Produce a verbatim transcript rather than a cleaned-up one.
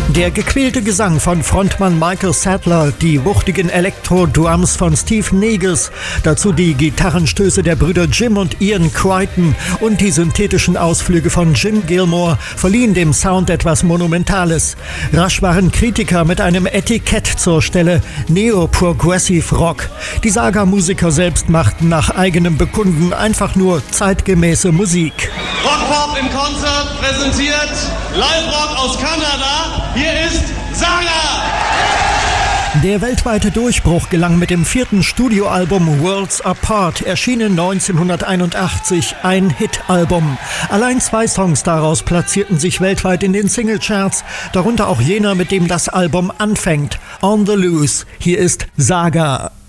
Der gequälte Gesang von Frontmann Michael Sadler, die wuchtigen Elektro-Drums von Steve Negus, dazu die Gitarrenstöße der Brüder Jim und Ian Crichton und die synthetischen Ausflüge von Jim Gilmore verliehen dem Sound etwas Monumentales. Rasch waren Kritiker mit einem Etikett zur Stelle: Neo-Progressive Rock. Die Saga-Musiker selbst machten nach eigenem Bekunden einfach nur zeitgemäße Musik. Rockpop im Konzert präsentiert Live-Rock aus Kanada. Hier ist Saga! Der weltweite Durchbruch gelang mit dem vierten Studioalbum Worlds Apart, erschienen neunzehnhunderteinundachtzig, ein Hit-Album. Allein zwei Songs daraus platzierten sich weltweit in den Singlecharts, darunter auch jener, mit dem das Album anfängt, On the Loose. Hier ist Saga.